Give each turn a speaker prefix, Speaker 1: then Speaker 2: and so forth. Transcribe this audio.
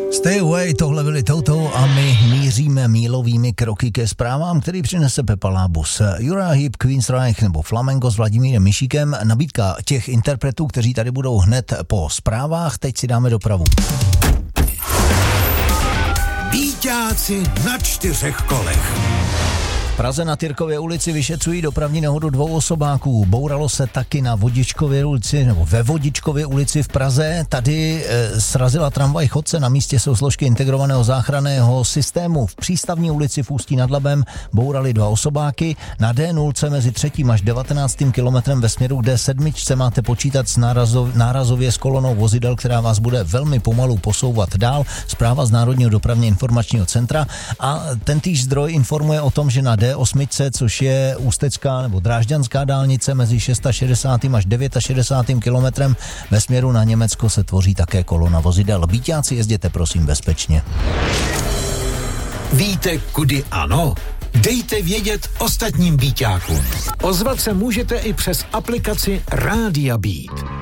Speaker 1: Stay away, tohle byli Toto a my míříme mílovými kroky ke zprávám, který přinese Pepa Lábus. Uriah Heep, Queensryche nebo Flamengo s Vladimírem Mišíkem. Nabídka těch interpretů, kteří tady budou hned po zprávách. Teď si dáme dopravu.
Speaker 2: Býťáci na 4 kolech.
Speaker 1: V Praze na Tyrkově ulici vyšetřují dopravní nehodu 2 osobáků. Bouralo se taky na Vodičkově ulici, nebo ve Vodičkově ulici v Praze. Tady srazila tramvaj chodce, na místě jsou složky integrovaného záchranného systému. V Přístavní ulici v Ústí nad Labem bourali 2 osobáky. Na D0 mezi 3. až 19. kilometrem ve směru D7 máte počítat s nárazově s kolonou vozidel, která vás bude velmi pomalu posouvat dál. Zpráva z Národního dopravně informačního centra. A tentýž zdroj informuje o tom, že na D8, což je ústecká nebo drážďanská dálnice mezi 660. až 69. kilometrem ve směru na Německo se tvoří také kolona vozidel. Býťáci, jezděte prosím bezpečně.
Speaker 2: Víte, kudy ano? Dejte vědět ostatním býťákům. Ozvat se můžete i přes aplikaci Rádia Beat.